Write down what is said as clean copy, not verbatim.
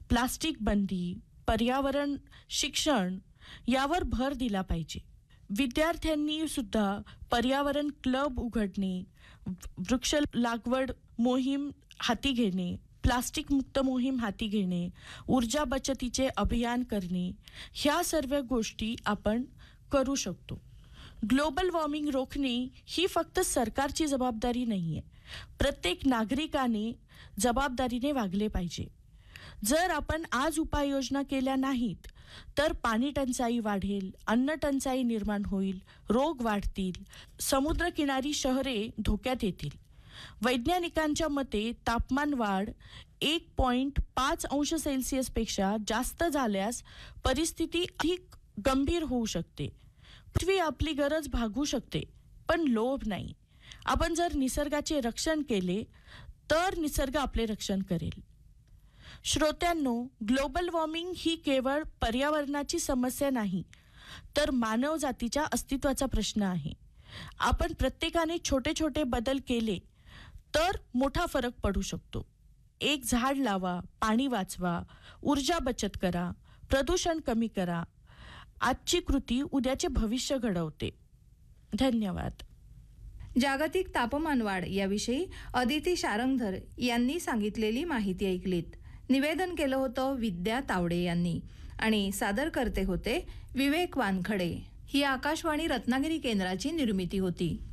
Plastic बंदी, पर्यावरण शिक्षण यावर भर दिला पाहिजे. विद्यार्थ्यांनी सुद्धा पर्यावरण क्लब उघडणे, वृक्ष लागवड मोहीम हाती घेणे, प्लास्टिक मुक्त मोहीम हाती घेणे, ऊर्जा बचतीचे अभियान करणे, ह्या सर्व गोष्टी आपण करू शकतो. ग्लोबल वॉर्मिंग रोखणे ही फक्त सरकारची जबाबदारी नाहीये. प्रत्येक नागरिकाने जबाबदारीने वागले पाहिजे. जर आपण आज उपाययोजना केल्या नाहीत तर पाणी टंचाई वाढेल, अन्न टंचाई निर्माण होईल, रोग वाढतील, समुद्रकिनारी शहरे धोक्यात येतील. वैज्ञानिकांच्या मते तापमान वाढ 1.5 अंश सेल्सिअस पेक्षा जास्त झाल्यास परिस्थिती अधिक गंभीर होऊ शकते. पृथ्वी आपली गरज भागवू शकते, पण लोभ नाही. आपण जर निसर्गाचे रक्षण केले तर निसर्ग आपले रक्षण करेल. श्रोत्यांनो, ग्लोबल वॉर्मिंग ही केवळ पर्यावरणाची समस्या नाही, तर मानवजातीच्या अस्तित्वाचा प्रश्न आहे. आपण प्रत्येकाने छोटे छोटे बदल केले तर मोठा फरक पडू शकतो. एक झाड लावा, पाणी वाचवा, ऊर्जा बचत करा, प्रदूषण कमी करा. आजची कृती उद्याचे भविष्य घडवते. धन्यवाद. जागतिक तापमान वाढ याविषयी अदिती शारंगधर यांनी सांगितलेली माहिती ऐकलीत. निवेदन केलं होतं विद्या तावडे यांनी आणि सादर करते होते विवेक वानखडे. ही आकाशवाणी रत्नागिरी केंद्राची निर्मिती होती.